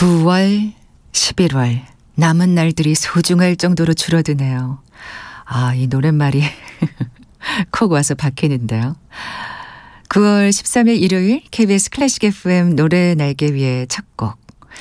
9월, 11월 남은 날들이 소중할 정도로 줄어드네요. 아, 이 노랫말이 콕 와서 박히는데요. 9월 13일 일요일 KBS 클래식 FM 노래 날개 위의 첫 곡.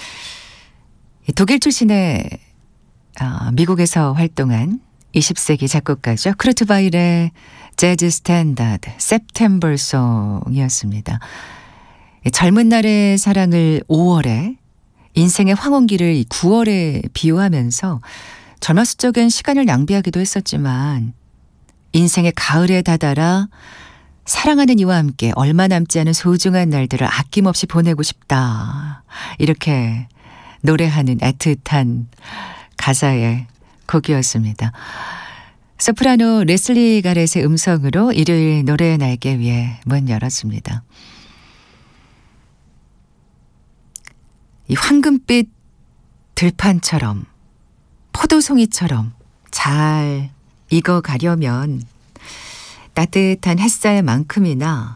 독일 출신의 미국에서 활동한 20세기 작곡가죠. 쿠르트 바일의 재즈 스탠다드 September Song이었습니다. 젊은 날의 사랑을 5월에, 인생의 황혼기를 9월에 비유하면서 젊었을 적엔 시간을 낭비하기도 했었지만 인생의 가을에 다다라 사랑하는 이와 함께 얼마 남지 않은 소중한 날들을 아낌없이 보내고 싶다. 이렇게 노래하는 애틋한 가사의 곡이었습니다. 소프라노 레슬리 가렛의 음성으로 일요일 노래 날개 위에 문 열었습니다. 이 황금빛 들판처럼 포도송이처럼 잘 익어가려면 따뜻한 햇살만큼이나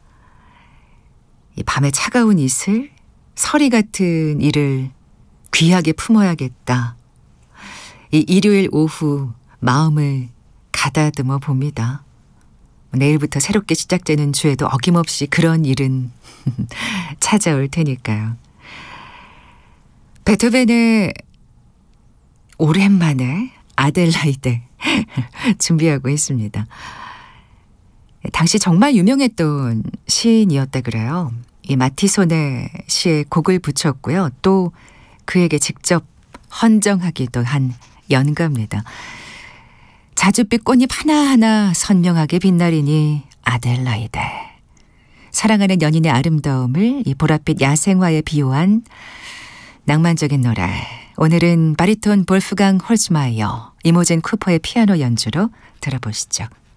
이 밤의 차가운 이슬, 서리 같은 이를 귀하게 품어야겠다. 이 일요일 오후 마음을 가다듬어 봅니다. 내일부터 새롭게 시작되는 주에도 어김없이 그런 일은 찾아올 테니까요. 베토벤의 오랜만에 아델라이데 준비하고 있습니다. 당시 정말 유명했던 시인이었다 그래요. 이 마티소네 시에 곡을 붙였고요. 또 그에게 직접 헌정하기도 한 연가입니다. 자줏빛 꽃잎 하나하나 선명하게 빛나리니 아델라이데. 사랑하는 연인의 아름다움을 이 보랏빛 야생화에 비유한 낭만적인 노래. 오늘은 바리톤 볼프강 홀츠마이어, 이모젠 쿠퍼의 피아노 연주로 들어보시죠.